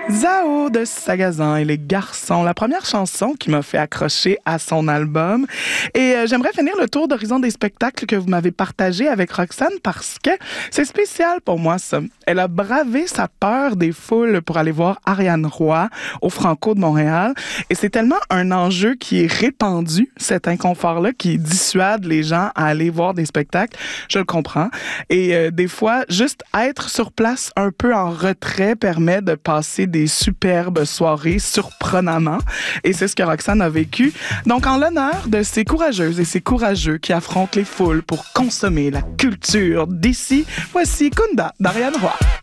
Zao de Sagazan et les garçons, la première chanson qui m'a fait accrocher à son album. Et j'aimerais finir le tour d'horizon des spectacles que vous m'avez partagé avec Roxane parce que c'est spécial pour moi, ça. Elle a bravé sa peur des foules pour aller voir Ariane Roy au Franco de Montréal. Et c'est tellement un enjeu qui est répandu, cet inconfort-là, qui dissuade les gens à aller voir des spectacles. Je le comprends. Et des fois, juste être sur place un peu en retrait permet de passer des superbes soirées surprenamment. Et c'est ce que Roxane a vécu. Donc, en l'honneur de ces courageuses et ces courageux qui affrontent les foules pour consommer la culture d'ici, voici Kunda d'Ariane Roy.